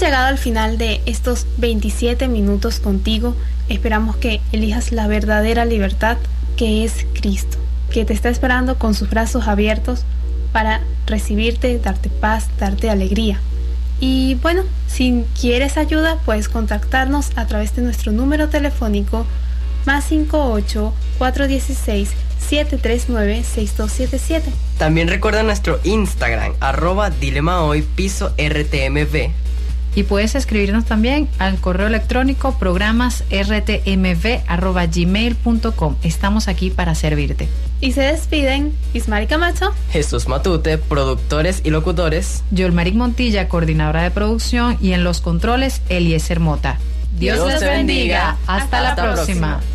llegado al final de estos 27 minutos contigo. Esperamos que elijas la verdadera libertad, que es Cristo, que te está esperando con sus brazos abiertos para recibirte, darte paz, darte alegría. Y bueno, si quieres ayuda, puedes contactarnos a través de nuestro número telefónico +58 416 739 6277. También recuerda nuestro Instagram, @dilemahoy_RTMV. Y puedes escribirnos también al correo electrónico programasrtmv@gmail.com. Estamos aquí para servirte. Y se despiden Ismari Camacho, Jesús Matute, productores y locutores. Yolmarik Montilla, coordinadora de producción, y en los controles, Eliezer Mota. Dios les bendiga. Hasta la próxima.